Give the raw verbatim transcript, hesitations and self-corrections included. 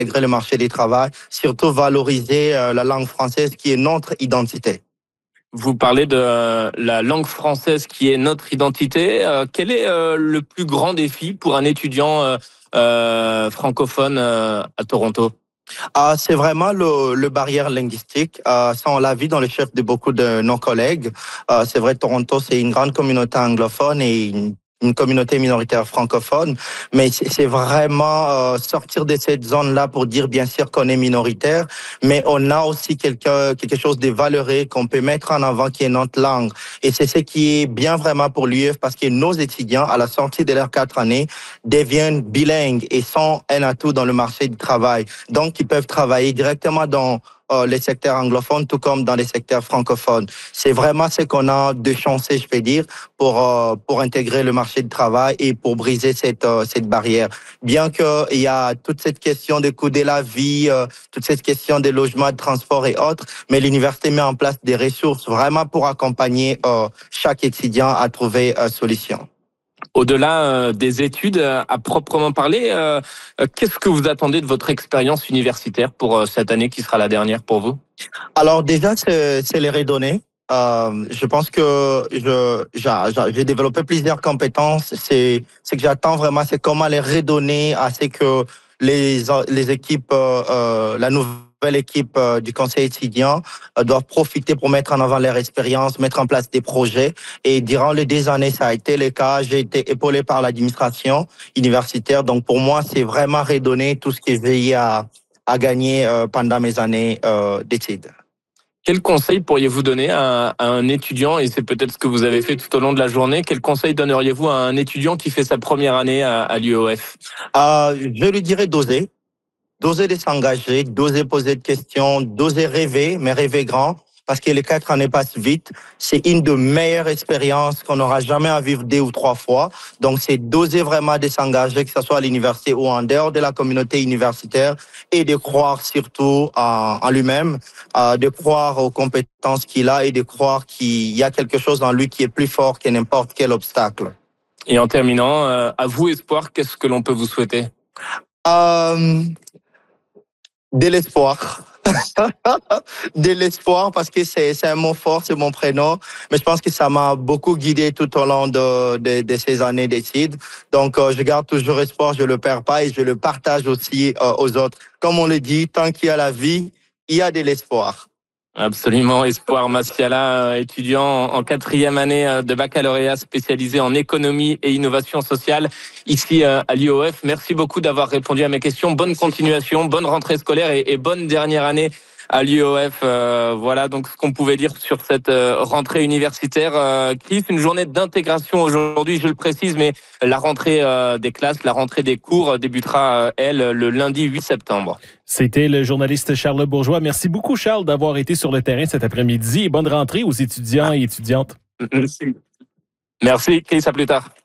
intégrer le marché du travail, surtout valoriser euh, la langue française qui est notre identité. Vous parlez de euh, la langue française qui est notre identité. Euh, quel est euh, le plus grand défi pour un étudiant euh, euh, francophone euh, à Toronto? Ah, c'est vraiment le, le barrière linguistique. Euh, ça, on l'a vu dans le chef de beaucoup de nos collègues. Euh, c'est vrai, Toronto, c'est une grande communauté anglophone et une, une communauté minoritaire francophone. Mais c'est c'est vraiment euh, sortir de cette zone-là pour dire, bien sûr, qu'on est minoritaire, mais on a aussi quelque, quelque chose de valeureux qu'on peut mettre en avant qui est notre langue. Et c'est ce qui est bien vraiment pour l'U F parce que nos étudiants, à la sortie de leurs quatre années, deviennent bilingues et sont un atout dans le marché du travail. Donc, ils peuvent travailler directement dans euh, les secteurs anglophones, tout comme dans les secteurs francophones. C'est vraiment ce qu'on a de chanceux, je peux dire, pour euh, pour intégrer le marché du travail et pour briser cette euh, cette barrière. Bien que il y a toute cette question de coût de la vie, euh, toute cette question de logement, de transport et autres, mais l'université met en place des ressources vraiment pour accompagner euh, chaque étudiant à trouver une solution. Au-delà euh, des études, euh, à proprement parler, euh, euh, qu'est-ce que vous attendez de votre expérience universitaire pour euh, cette année qui sera la dernière pour vous? Alors déjà, c'est c'est les redonner. Euh, je pense que je j'a- j'a- j'ai développé plusieurs compétences. C'est c'est que j'attends vraiment, c'est comment les redonner à ce que les les équipes, euh, euh, la nouvelle équipe euh, du conseil étudiant euh, doivent profiter pour mettre en avant leur expérience, mettre en place des projets. Et durant les deux années, ça a été le cas. J'ai été épaulé par l'administration universitaire. Donc pour moi, c'est vraiment redonner tout ce que j'ai eu à à gagner euh, pendant mes années euh, d'études. Quel conseil pourriez-vous donner à, à un étudiant, et c'est peut-être ce que vous avez fait tout au long de la journée, quel conseil donneriez-vous à un étudiant qui fait sa première année à, à l'U O F? Euh, je lui dirais d'oser, d'oser de s'engager, d'oser poser des questions, d'oser rêver, mais rêver grand, parce que les quatre années passent vite. C'est une des meilleures expériences qu'on n'aura jamais à vivre deux ou trois fois. Donc, c'est d'oser vraiment de s'engager, que ce soit à l'université ou en dehors de la communauté universitaire, et de croire surtout en, en lui-même, euh, de croire aux compétences qu'il a et de croire qu'il y a quelque chose en lui qui est plus fort que n'importe quel obstacle. Et en terminant, euh, à vous, Espoir, qu'est-ce que l'on peut vous souhaiter? Euh, de l'espoir. De l'espoir parce que c'est c'est un mot fort, c'est mon prénom, mais je pense que ça m'a beaucoup guidé tout au long de de, de ces années d'études. Donc euh, je garde toujours espoir, je le perds pas et je le partage aussi euh, aux autres. Comme on le dit, tant qu'il y a la vie, il y a de l'espoir. Absolument, Espoir Massiala, étudiant en quatrième année de baccalauréat spécialisé en économie et innovation sociale ici à l'U O F. Merci beaucoup d'avoir répondu à mes questions. Bonne continuation, bonne rentrée scolaire et, et bonne dernière année à l'U O F. Euh, voilà donc ce qu'on pouvait dire sur cette euh, rentrée universitaire. Euh, Chris, une journée d'intégration aujourd'hui, je le précise, mais la rentrée euh, des classes, la rentrée des cours débutera, euh, elle, le lundi huit septembre. C'était le journaliste Charles Bourgeois. Merci beaucoup, Charles, d'avoir été sur le terrain cet après-midi et bonne rentrée aux étudiants et étudiantes. Merci. Merci, Chris, à plus tard.